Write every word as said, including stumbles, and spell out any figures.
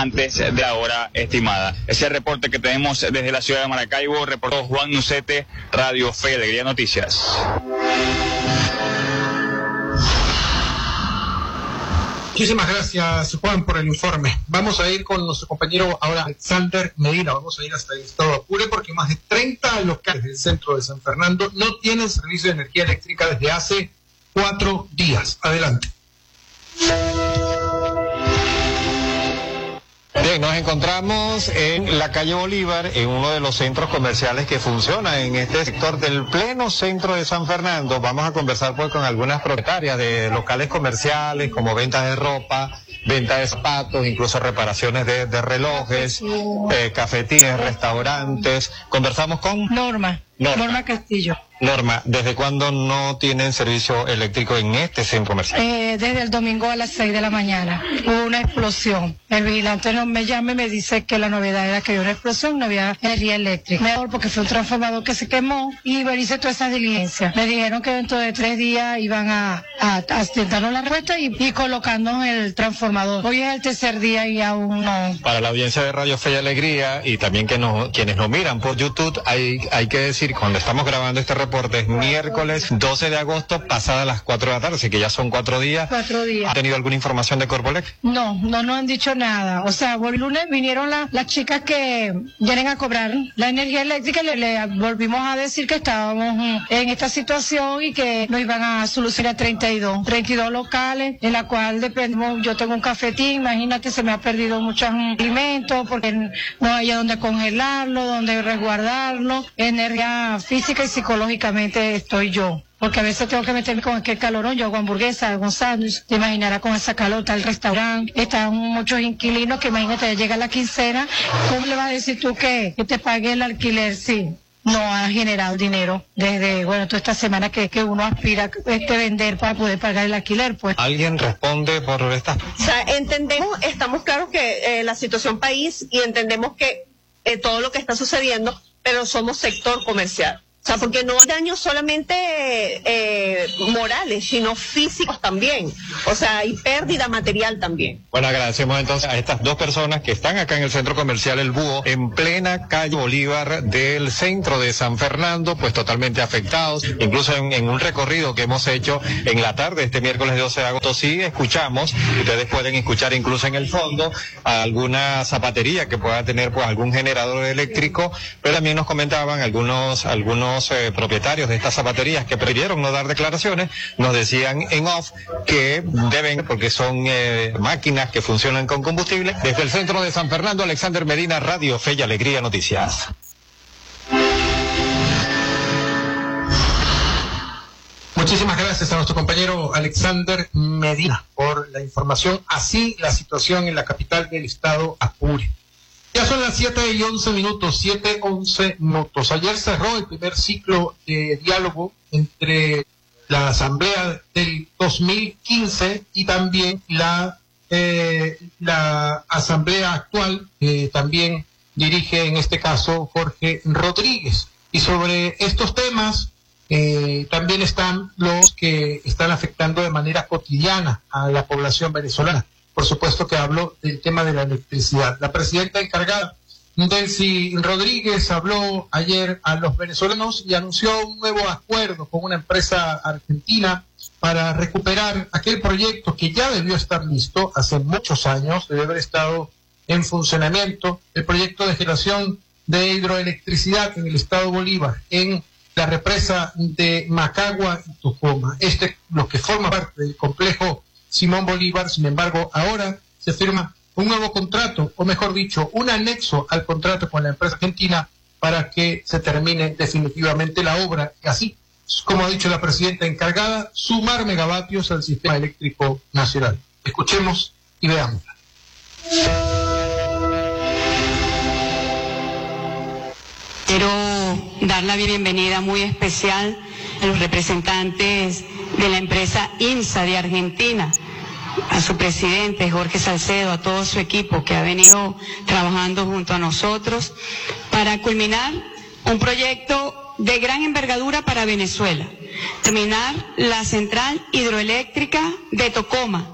antes de la hora estimada. Ese es el reporte que tenemos desde la ciudad de Maracaibo. Reportó Juan Nucete, Radio Fe y Alegría Noticias. Muchísimas gracias, Juan, por el informe. Vamos a ir con nuestro compañero ahora, Alexander Medina. Vamos a ir hasta el estado de Apure porque más de treinta locales del centro de San Fernando no tienen servicio de energía eléctrica desde hace cuatro días. Adelante. Bien, nos encontramos en la calle Bolívar, en uno de los centros comerciales que funciona en este sector del pleno centro de San Fernando. Vamos a conversar pues con algunas propietarias de locales comerciales como ventas de ropa, venta de zapatos, incluso reparaciones de, de relojes, eh, cafetines, restaurantes. Conversamos con Norma, Norma, Norma Castillo. Norma, ¿desde cuándo no tienen servicio eléctrico en este centro comercial? Eh, desde el domingo a las seis de la mañana. Hubo una explosión. El vigilante no me llama y me dice que la novedad era que había una explosión, no había energía eléctrica. Mejor porque fue un transformador que se quemó y hice todas esas diligencias. Me dijeron que dentro de tres días iban a, a, a tentarnos la respuesta y, y colocarnos el transformador. Hoy es el tercer día y aún no. Para la audiencia de Radio Fe y Alegría y también que nos, quienes nos miran por YouTube, hay, hay que decir, cuando estamos grabando este reporte, es miércoles doce de agosto, pasadas las cuatro de la tarde, así que ya son cuatro días. Cuatro días. ¿Ha tenido alguna información de Corpolec? No, no nos han dicho nada. O sea, el lunes vinieron la, las chicas que vienen a cobrar la energía eléctrica y le, le volvimos a decir que estábamos en esta situación y que nos iban a solucionar treinta y dos locales, en la cual dependemos. Yo tengo un cafetín, imagínate, se me ha perdido muchos alimentos porque no hay donde congelarlo, donde resguardarlo, energía física y psicológica estoy yo, porque a veces tengo que meterme con aquel calorón, yo hago hamburguesa, hago sándwich, te imaginarás con esa calor, está el restaurante, están muchos inquilinos que imagínate, ya llega la quincena, ¿cómo le vas a decir tú que, que te pague el alquiler? Sí, no ha generado dinero desde, bueno, toda esta semana que, que uno aspira este vender para poder pagar el alquiler, pues. ¿Alguien responde por estas? O sea, entendemos, estamos claros que eh, la situación país y entendemos que eh, todo lo que está sucediendo, pero somos sector comercial. O sea, porque no hay daños solamente eh, morales, sino físicos también. O sea, hay pérdida material también. Bueno, agradecemos entonces a estas dos personas que están acá en el centro comercial El Búho, en plena calle Bolívar del centro de San Fernando, pues totalmente afectados. Incluso en, en un recorrido que hemos hecho en la tarde, este miércoles doce de agosto, sí escuchamos, ustedes pueden escuchar incluso en el fondo, alguna zapatería que pueda tener pues algún generador eléctrico, pero también nos comentaban algunos, algunos Eh, propietarios de estas zapaterías que prefirieron no dar declaraciones, nos decían en off que deben, porque son eh, máquinas que funcionan con combustible. Desde el centro de San Fernando, Alexander Medina, Radio Fe y Alegría Noticias. Muchísimas gracias a nuestro compañero Alexander Medina por la información. Así la situación en la capital del estado Apure. Ya son las siete y once minutos, siete, once minutos. Ayer cerró el primer ciclo de diálogo entre la Asamblea del dos mil quince y también la, eh, la Asamblea actual, que también dirige en este caso Jorge Rodríguez. Y sobre estos temas eh, también están los que están afectando de manera cotidiana a la población venezolana. Por supuesto que habló del tema de la electricidad. La presidenta encargada, Delcy Rodríguez, habló ayer a los venezolanos y anunció un nuevo acuerdo con una empresa argentina para recuperar aquel proyecto que ya debió estar listo hace muchos años, debe haber estado en funcionamiento, el proyecto de generación de hidroelectricidad en el estado Bolívar, en la represa de Macagua y Tucumá. Este, lo que forma parte del complejo Simón Bolívar. Sin embargo, ahora se firma un nuevo contrato, o mejor dicho, un anexo al contrato con la empresa argentina para que se termine definitivamente la obra y así, como ha dicho la presidenta encargada, sumar megavatios al sistema eléctrico nacional. Escuchemos y veamos. Quiero dar la bienvenida muy especial a los representantes de la empresa IMSA de Argentina, a su presidente Jorge Salcedo, a todo su equipo que ha venido trabajando junto a nosotros para culminar un proyecto de gran envergadura para Venezuela, terminar la central hidroeléctrica de Tocoma.